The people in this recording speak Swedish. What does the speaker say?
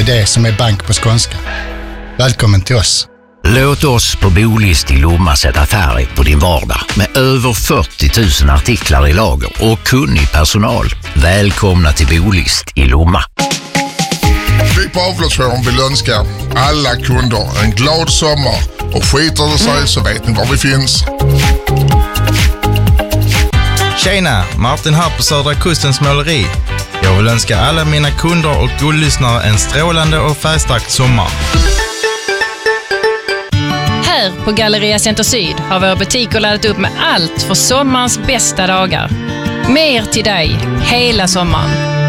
Det är det som är bank på skånska. Välkommen till oss. Låt oss på Bolist i Lomma sätta färg på din vardag med över 40 000 artiklar i lager och kunnig personal. Välkomna till Bolist i Lomma. Vi på Avloppsjouren vill önska alla kunder en glad sommar, och skiter det sig så vet ni var vi finns. Tjena, Martin här på Södra Kustens måleri. Jag vill önska alla mina kunder och guldlyssnare en strålande och färgstark sommar. Här på Galleria Center Syd har våra butiker laddat upp med allt för sommarens bästa dagar. Mer till dig hela sommaren.